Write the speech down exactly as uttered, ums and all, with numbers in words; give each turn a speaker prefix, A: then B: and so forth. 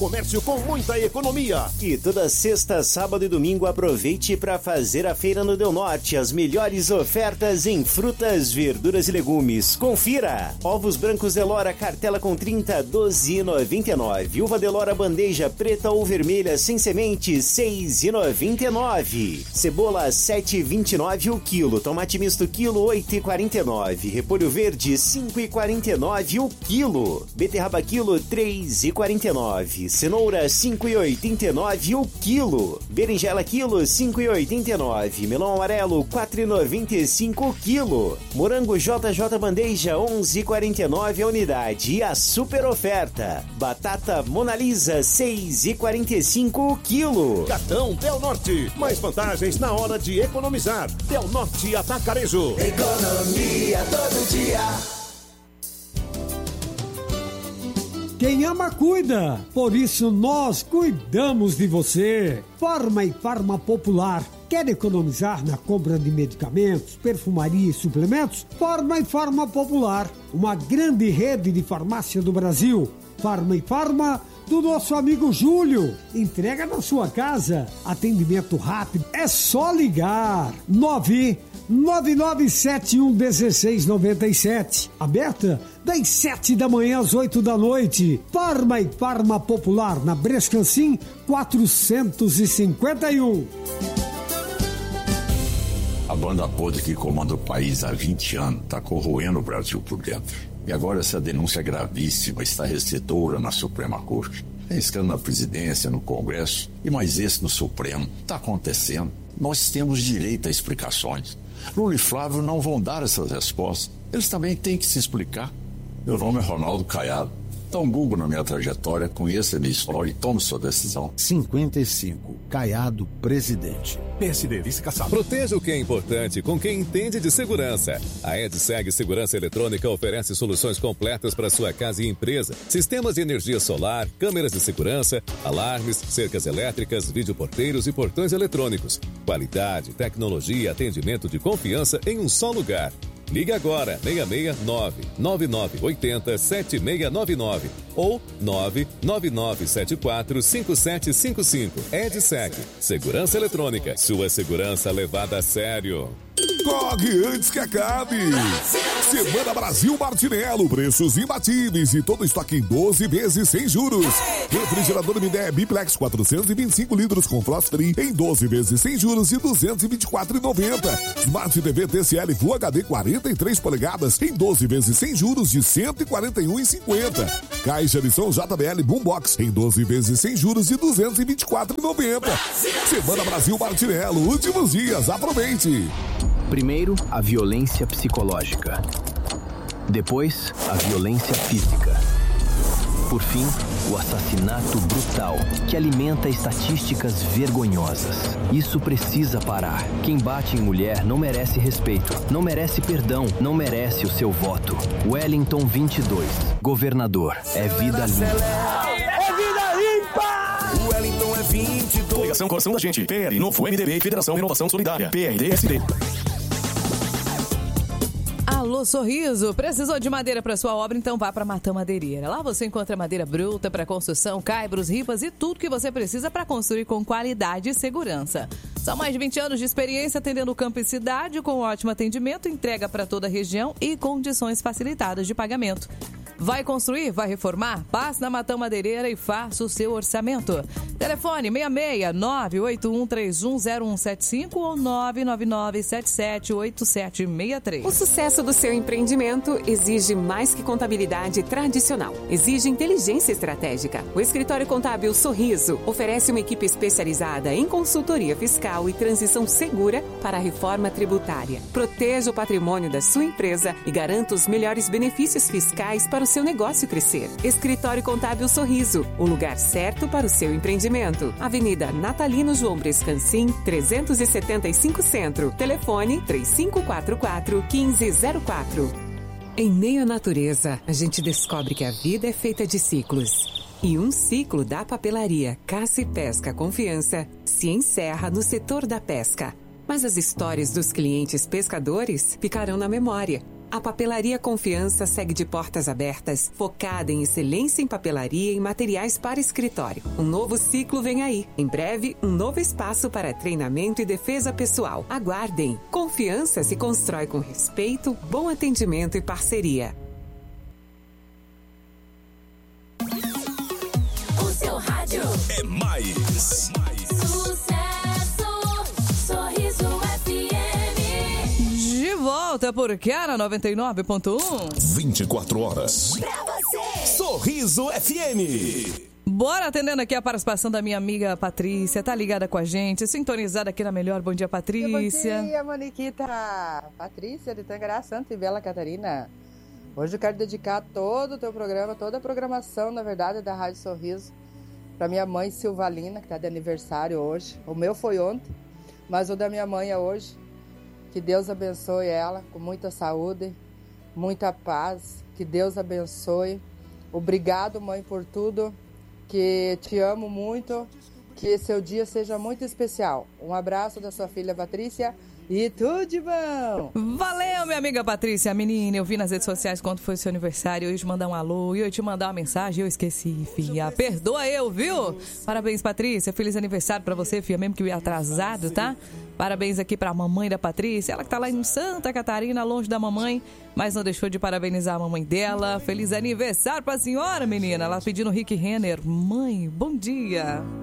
A: Comércio com muita economia.
B: E toda sexta, sábado e domingo aproveite para fazer a feira no Del Norte. As melhores ofertas em frutas, verduras e legumes. Confira. Ovos brancos Delora, cartela com trinta, doze reais e noventa e nove centavos. Uva Delora bandeja preta ou vermelha sem semente, seis reais e noventa e nove centavos. Cebola, sete reais e vinte e nove centavos o quilo. Tomate misto quilo, oito reais e quarenta e nove centavos. Repolho verde, cinco reais e quarenta e nove centavos o quilo. Beterraba quilo, três reais e quarenta e nove centavos. Cenoura, cinco reais e oitenta e nove centavos o quilo. Berinjela quilo, cinco reais e oitenta e nove centavos. Melão amarelo, quatro reais e noventa e cinco centavos o quilo. Morango J J bandeja, onze reais e quarenta e nove centavos a unidade. E a super oferta. Batata Mona Lisa, seis reais e quarenta e cinco centavos o quilo.
A: Cartão Del Norte. Mais vantagens na hora de economizar. Del Norte Atacarejo.
C: Economia todo dia.
D: Quem ama, cuida. Por isso, nós cuidamos de você. Farma e Farma Popular. Quer economizar na compra de medicamentos, perfumaria e suplementos? Farma e Farma Popular. Uma grande rede de farmácia do Brasil. Farma e Farma do nosso amigo Júlio. Entrega na sua casa. Atendimento rápido. É só ligar. nove nove nove sete um um seis nove sete. Aberta das sete da manhã às oito da noite. Farma e Farma Popular, na Brescancim quatrocentos e cinquenta e um.
E: A banda podre que comanda o país há vinte anos está corroendo o Brasil por dentro. E agora essa denúncia gravíssima está recebedora na Suprema Corte. Tem escândalo na presidência, no Congresso e mais esse no Supremo. Está acontecendo. Nós temos direito a explicações. Lula e Flávio não vão dar essas respostas. Eles também têm que se explicar. Meu nome é Ronaldo Caiado. Dá um Google na minha trajetória, conheça a minha história e tome sua decisão.
F: cinquenta e cinco. Caiado, presidente.
A: P S D, vice-caçado.
G: Proteja o que é importante com quem entende de segurança. A Edseg Segurança Eletrônica oferece soluções completas para sua casa e empresa. Sistemas de energia solar, câmeras de segurança, alarmes, cercas elétricas, videoporteiros e portões eletrônicos. Qualidade, tecnologia e atendimento de confiança em um só lugar. Ligue agora, seis seis nove, nove nove oito zero, sete seis nove nove ou nove nove nove sete quatro, cinco sete cinco cinco. Edseg, Segurança Eletrônica. Sua segurança levada a sério.
H: Corre antes que acabe! Semana Brasil Martinello, preços imbatíveis e todo estoque em doze vezes sem juros. Refrigerador M D E Biplex quatrocentos e vinte e cinco litros com frost free em doze vezes sem juros de duzentos e vinte e quatro reais e noventa centavos. Smart T V T C L Full H D quarenta e três polegadas em doze vezes sem juros de cento e quarenta e um reais e cinquenta centavos. Caixa de som J B L Boombox em doze vezes sem juros de duzentos e vinte e quatro reais e noventa centavos. Semana Brasil Martinello, últimos dias, aproveite!
I: Primeiro, a violência psicológica. Depois, a violência física. Por fim, o assassinato brutal, que alimenta estatísticas vergonhosas. Isso precisa parar. Quem bate em mulher não merece respeito, não merece perdão, não merece o seu voto. Wellington vinte e dois. Governador. É vida limpa.
C: É vida limpa!
A: O Wellington é vinte e dois.
J: Ligação Coração da Gente. P L, Novo M D B, Federação Inovação Solidária. P R D S D.
K: Alô Sorriso, precisou de madeira para sua obra? Então vá para Matão Madeireira. Lá você encontra madeira bruta para construção, caibros, ripas e tudo que você precisa para construir com qualidade e segurança. São mais de vinte anos de experiência atendendo o campo e cidade com ótimo atendimento, entrega para toda a região e condições facilitadas de pagamento. Vai construir? Vai reformar? Passe na Matão Madeireira e faça o seu orçamento. Telefone seis seis nove oito um três um zero um sete cinco ou nove nove nove sete sete oito sete seis três.
L: O sucesso do seu empreendimento exige mais que contabilidade tradicional. Exige inteligência estratégica. O Escritório Contábil Sorriso oferece uma equipe especializada em consultoria fiscal e transição segura para a reforma tributária. Proteja o patrimônio da sua empresa e garanta os melhores benefícios fiscais para o seu negócio crescer. Escritório Contábil Sorriso, o lugar certo para o seu empreendimento. Avenida Natalino João Brescancim, trezentos e setenta e cinco Centro. Telefone três cinco quatro quatro, um cinco zero quatro. Em meio à natureza, a gente descobre que a vida é feita de ciclos. E um ciclo da papelaria Caça e Pesca Confiança se encerra no setor da pesca. Mas as histórias dos clientes pescadores ficarão na memória. A Papelaria Confiança segue de portas abertas, focada em excelência em papelaria e materiais para escritório. Um novo ciclo vem aí. Em breve, um novo espaço para treinamento e defesa pessoal. Aguardem. Confiança se constrói com respeito, bom atendimento e parceria.
M: O seu rádio
H: é mais.
M: Sucesso, Sorriso F M.
K: De volta por cá na noventa e nove ponto um.
H: vinte e quatro horas.
M: Pra você.
H: Sorriso F M.
K: Bora atendendo aqui a participação da minha amiga Patrícia. Tá ligada com a gente, sintonizada aqui na Melhor. Bom dia, Patrícia.
N: Bom dia, Moniquita. Patrícia de Tangará, Santa e Bela Catarina. Hoje eu quero dedicar todo o teu programa, toda a programação, na verdade, da Rádio Sorriso, para minha mãe Silvalina, que está de aniversário hoje. O meu foi ontem, mas o da minha mãe é hoje. Que Deus abençoe ela com muita saúde, muita paz. Que Deus abençoe. Obrigado, mãe, por tudo. Que te amo muito. Que seu dia seja muito especial. Um abraço da sua filha Patrícia. E tudo de bom!
K: Valeu, minha amiga Patrícia, menina. Eu vi nas redes sociais quando foi seu aniversário. Eu ia te mandar um alô, eu ia te mandar uma mensagem. Eu esqueci, filha. Perdoa eu, viu? Parabéns, Patrícia. Feliz aniversário pra você, filha. Mesmo que eu ia atrasado, tá? Parabéns aqui pra mamãe da Patrícia. Ela que tá lá em Santa Catarina, longe da mamãe, mas não deixou de parabenizar a mamãe dela. Feliz aniversário pra senhora, menina. Ela pedindo Rick Renner. Mãe, bom dia.